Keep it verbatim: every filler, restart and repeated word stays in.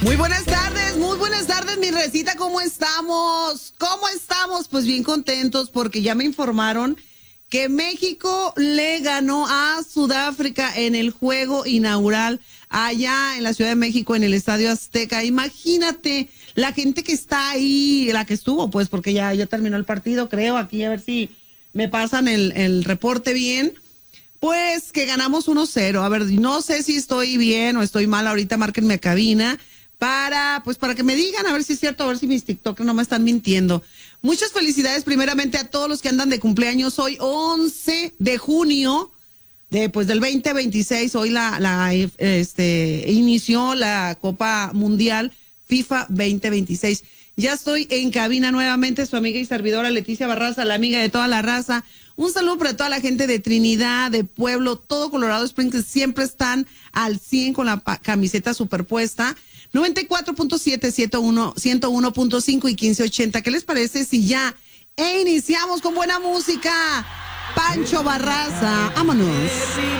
Muy buenas tardes, muy buenas tardes, mi recita, ¿cómo estamos? ¿Cómo estamos? Pues bien contentos porque ya me informaron que México le ganó a Sudáfrica en el juego inaugural allá en la Ciudad de México, en el Estadio Azteca. Imagínate la gente que está ahí, la que estuvo, pues, porque ya, ya terminó el partido, creo, aquí a ver si me pasan el, el reporte bien. Pues que ganamos uno cero. A ver, no sé si estoy bien o estoy mal, ahorita márquenme a cabina para, pues para que me digan, a ver si es cierto, a ver si mis TikTok no me están mintiendo. Muchas felicidades primeramente a todos los que andan de cumpleaños hoy, once de junio, de, pues del veinte veintiséis, hoy la, la, este, inició la Copa Mundial FIFA veinte veintiséis. Ya estoy en cabina nuevamente, su amiga y servidora Leticia Barraza, la amiga de toda la raza. Un saludo para toda la gente de Trinidad, de Pueblo, todo Colorado Springs, que siempre están al cien con la pa- camiseta superpuesta. noventa y cuatro punto siete, ciento uno punto cinco y quince ochenta. ¿Qué les parece si ya e iniciamos con buena música? Pancho Barraza, vámonos.